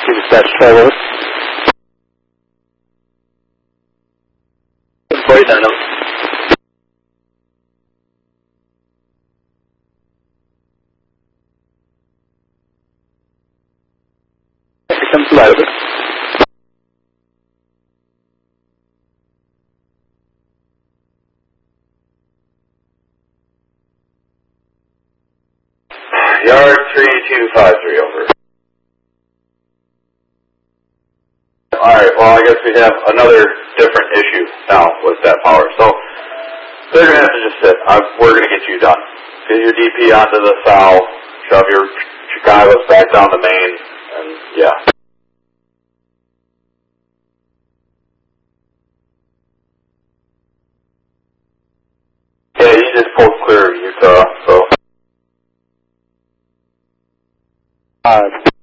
dispatch travel. 49 of Becomes louder. Yard 3253 over. Alright, well I guess we have another different issue now with that power. So they're going to have to just sit. We're going to get you done. Get your DP onto the foul, shove your Chicago's back down the main, and yeah. Yeah, you just pulled clear of Utah, so.